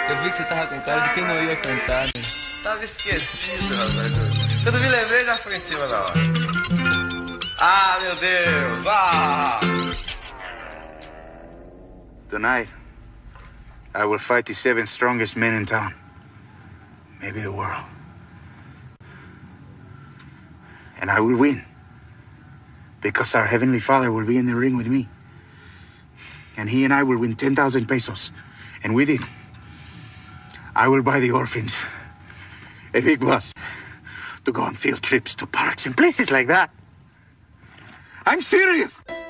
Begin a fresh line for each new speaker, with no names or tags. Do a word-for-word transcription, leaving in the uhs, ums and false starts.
Eu vi que você tava com cara de quem não ia cantar, né?
Tava esquecido, rapaz. Quando me lembrei, já foi em cima da hora. Ah, meu Deus! Ah!
Tonight, I will fight the seven strongest men in town. Maybe the world. And I will win. Because our Heavenly Father will be in the ring with me. And he and I will win ten thousand pesos. And with it, I will buy the orphans a big bus to go on field trips to parks and places like that. I'm serious!